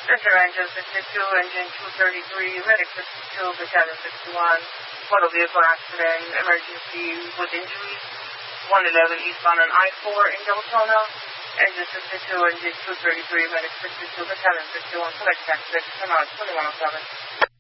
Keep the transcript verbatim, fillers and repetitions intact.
Center engine sixty-two, engine two thirty-three, medic sixty-two, battalion sixty-one, motor vehicle accident, emergency with injuries, one eleven eastbound on I four in Deltona, engine sixty-two, engine two thirty-three, medic sixty-two, battalion sixty-one, select taxi, come out twenty-one oh seven.